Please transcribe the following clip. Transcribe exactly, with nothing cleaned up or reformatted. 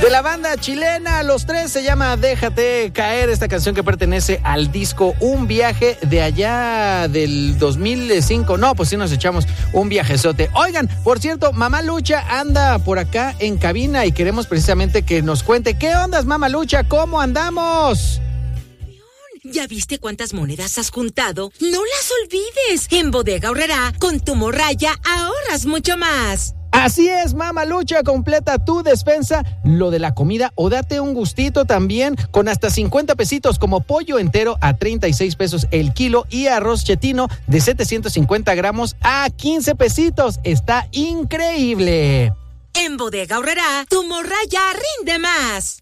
De la banda chilena Los Tres, se llama Déjate Caer, esta canción que pertenece al disco Un Viaje de allá del dos mil cinco. No, pues sí nos echamos un viajezote. Oigan, por cierto, Mamá Lucha anda por acá en cabina y queremos precisamente que nos cuente qué ondas, Mamá Lucha, ¿cómo andamos? ¿Ya viste cuántas monedas has juntado? ¡No las olvides! En Bodega Aurrerá, con tu morralla ahorras mucho más. Así es, Mamá Lucha, completa tu despensa, lo de la comida o date un gustito también con hasta cincuenta pesitos, como pollo entero a treinta y seis pesos el kilo y arroz chetino de setecientos cincuenta gramos a quince pesitos. Está increíble. En Bodega Aurrerá, tu morralla rinde más.